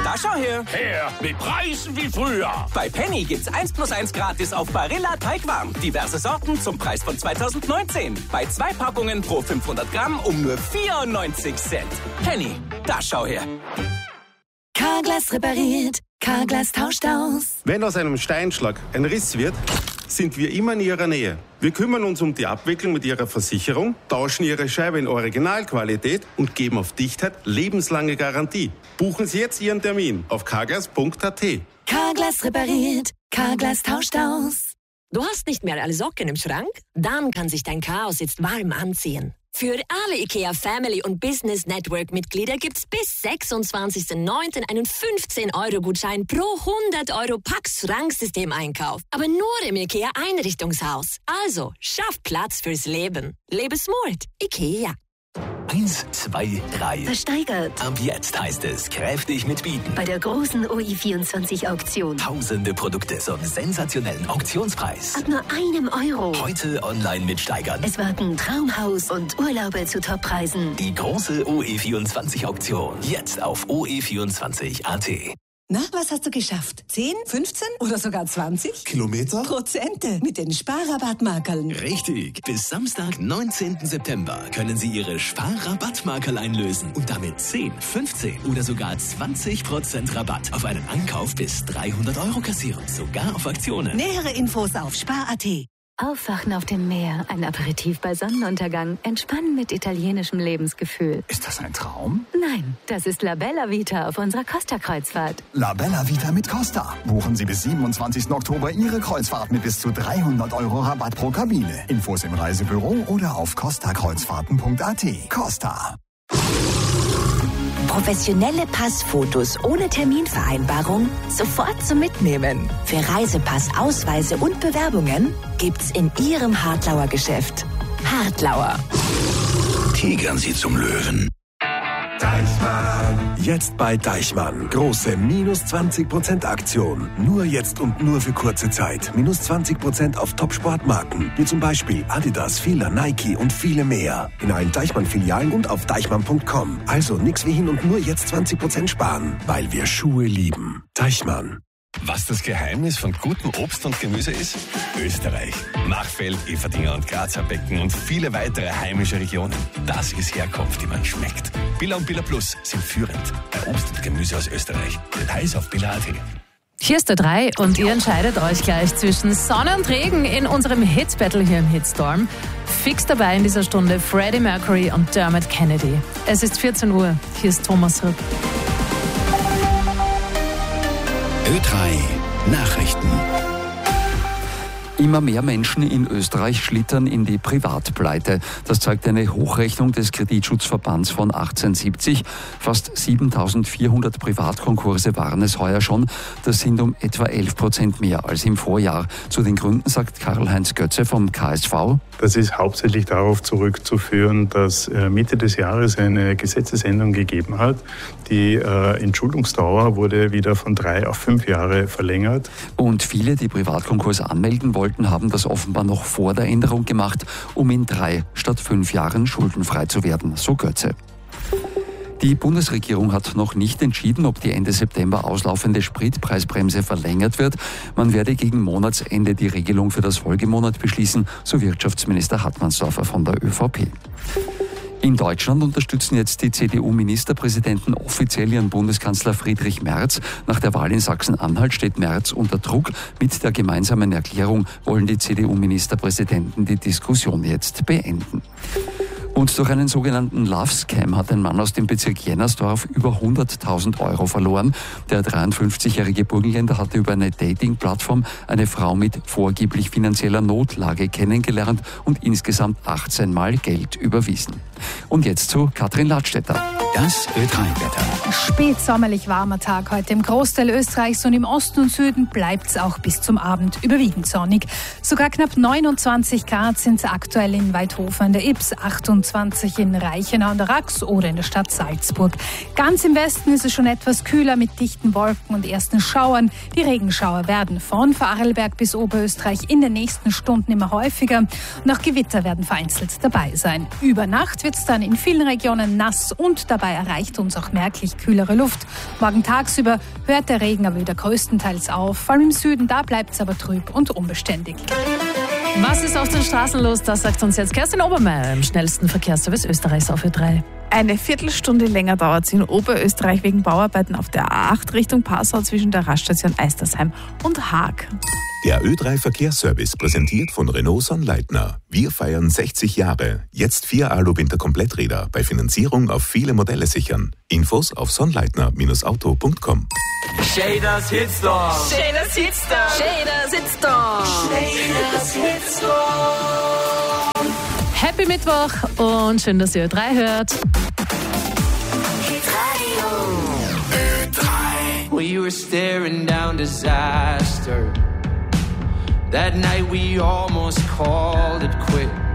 Da schau her. Her, mit Preisen wie früher. Bei Penny gibt's 1+1 gratis auf Barilla Teigwaren. Diverse Sorten zum Preis von 2019. Bei 2 Packungen pro 500 Gramm um nur 94 Cent. Penny, da schau her. Carglass repariert, Carglass tauscht aus. Wenn aus einem Steinschlag ein Riss wird, sind wir immer in Ihrer Nähe. Wir kümmern uns um die Abwicklung mit Ihrer Versicherung, tauschen Ihre Scheibe in Originalqualität und geben auf Dichtheit lebenslange Garantie. Buchen Sie jetzt Ihren Termin auf carglass.at. Carglass repariert, Carglass tauscht aus. Du hast nicht mehr alle Socken im Schrank? Dann kann sich dein Chaos jetzt warm anziehen. Für alle IKEA Family und Business Network Mitglieder gibt's bis 26.09. einen 15-Euro-Gutschein pro 100 Euro Pax Schranksystem-Einkauf. Aber nur im IKEA Einrichtungshaus. Also, schaff Platz fürs Leben. Lebe smart. IKEA. 1, 2, 3. Versteigert. Ab jetzt heißt es kräftig mitbieten. Bei der großen OI24-Auktion. Tausende Produkte zum sensationellen Auktionspreis. Ab nur €1. Heute online mitsteigern. Es warten Traumhaus und Urlaube zu Toppreisen. Die große OE24-Auktion. Jetzt auf OE24.at. Na, was hast du geschafft? 10, 15 oder sogar 20? Kilometer? Prozente mit den Sparrabattmarkerln. Richtig. Bis Samstag, 19. September können Sie Ihre Sparrabattmarkerl einlösen und damit 10, 15 oder sogar 20% Rabatt auf einen Einkauf bis 300 Euro kassieren. Sogar auf Aktionen. Nähere Infos auf spar.at. Aufwachen auf dem Meer, ein Aperitif bei Sonnenuntergang, entspannen mit italienischem Lebensgefühl. Ist das ein Traum? Nein, das ist La Bella Vita auf unserer Costa-Kreuzfahrt. La Bella Vita mit Costa. Buchen Sie bis 27. Oktober Ihre Kreuzfahrt mit bis zu 300 Euro Rabatt pro Kabine. Infos im Reisebüro oder auf costakreuzfahrten.at. Costa. Professionelle Passfotos ohne Terminvereinbarung sofort zum Mitnehmen. Für Reisepass, Ausweise und Bewerbungen gibt's in Ihrem Hartlauer Geschäft. Hartlauer. Tigern Sie zum Löwen. Deichmann. Jetzt bei Deichmann. Große minus 20% Aktion. Nur jetzt und nur für kurze Zeit. Minus 20% auf Top-Sportmarken. Wie zum Beispiel Adidas, Fila, Nike und viele mehr. In allen Deichmann-Filialen und auf deichmann.com. Also nix wie hin und nur jetzt 20% sparen. Weil wir Schuhe lieben. Deichmann. Was das Geheimnis von gutem Obst und Gemüse ist? Österreich. Machfeld, Everdinger und Grazer Becken und viele weitere heimische Regionen. Das ist Herkunft, die man schmeckt. Billa und Billa Plus sind führend bei Obst und Gemüse aus Österreich. Details auf billa.at. Hier ist der 3 und ihr entscheidet euch gleich zwischen Sonne und Regen in unserem Hit-Battle hier im Hitstorm. Fix dabei in dieser Stunde Freddie Mercury und Dermot Kennedy. Es ist 14 Uhr. Hier ist Thomas Rüpp. Ö3 Nachrichten. Immer mehr Menschen in Österreich schlittern in die Privatpleite. Das zeigt eine Hochrechnung des Kreditschutzverbands von 1870. Fast 7.400 Privatkonkurse waren es heuer schon. Das sind um etwa 11% mehr als im Vorjahr. Zu den Gründen sagt Karl-Heinz Götze vom KSV. Das ist hauptsächlich darauf zurückzuführen, dass Mitte des Jahres eine Gesetzesänderung gegeben hat. Die Entschuldungsdauer wurde wieder von 3 auf 5 Jahre verlängert. Und viele, die Privatkonkurse anmelden wollten, haben das offenbar noch vor der Änderung gemacht, um in 3 statt 5 Jahren schuldenfrei zu werden, so Götze. Die Bundesregierung hat noch nicht entschieden, ob die Ende September auslaufende Spritpreisbremse verlängert wird. Man werde gegen Monatsende die Regelung für das Folgemonat beschließen, so Wirtschaftsminister Hartmannsdorfer von der ÖVP. In Deutschland unterstützen jetzt die CDU-Ministerpräsidenten offiziell ihren Bundeskanzler Friedrich Merz. Nach der Wahl in Sachsen-Anhalt steht Merz unter Druck. Mit der gemeinsamen Erklärung wollen die CDU-Ministerpräsidenten die Diskussion jetzt beenden. Und durch einen sogenannten Love-Scam hat ein Mann aus dem Bezirk Jennersdorf über 100.000 Euro verloren. Der 53-jährige Burgenländer hatte über eine Dating-Plattform eine Frau mit vorgeblich finanzieller Notlage kennengelernt und insgesamt 18 Mal Geld überwiesen. Und jetzt zu Katrin Ladstätter. Das Ö3-Wetter. Spätsommerlich warmer Tag heute im Großteil Österreichs und im Osten und Süden bleibt es auch bis zum Abend überwiegend sonnig. Sogar knapp 29 Grad sind es aktuell in Weidhofen an der Ybbs, 28 25 in Reichenau an der Rax oder in der Stadt Salzburg. Ganz im Westen ist es schon etwas kühler mit dichten Wolken und ersten Schauern. Die Regenschauer werden von Vorarlberg bis Oberösterreich in den nächsten Stunden immer häufiger. Und auch Gewitter werden vereinzelt dabei sein. Über Nacht wird es dann in vielen Regionen nass und dabei erreicht uns auch merklich kühlere Luft. Morgen tagsüber hört der Regen aber wieder größtenteils auf. Vor allem im Süden, da bleibt es aber trüb und unbeständig. Was ist auf den Straßen los? Das sagt uns jetzt Kerstin Obermeier im schnellsten Verkehrsservice Österreichs auf Ö3. Eine Viertelstunde länger dauert es in Oberösterreich wegen Bauarbeiten auf der A8 Richtung Passau zwischen der Raststation Eistersheim und Haag. Der Ö3 Verkehrsservice präsentiert von Renault Sonnleitner. Wir feiern 60 Jahre. Jetzt 4 Alu-Winter-Kompletträder bei Finanzierung auf viele Modelle sichern. Infos auf sonnleitner-auto.com. Shaders Hitstorm. Shaders Hitstorm. Shaders Hitstorm. Shaders Hitstorm. Happy Mittwoch und schön, dass ihr Ö3 hört. We were staring down disaster. That night we almost called it quits.